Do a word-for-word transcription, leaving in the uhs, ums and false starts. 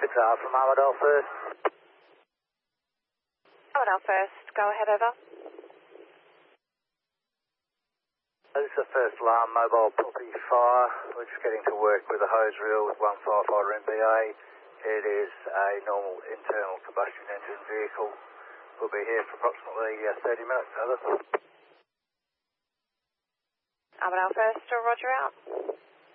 It's uh, from Armadale First. Armadale First, go ahead, over. This is the first alarm, mobile property fire. We're just getting to work with a hose reel with one firefighter M B A. It is a normal internal combustion engine vehicle. We'll be here for approximately uh, thirty minutes, over. Armadale First, roger out.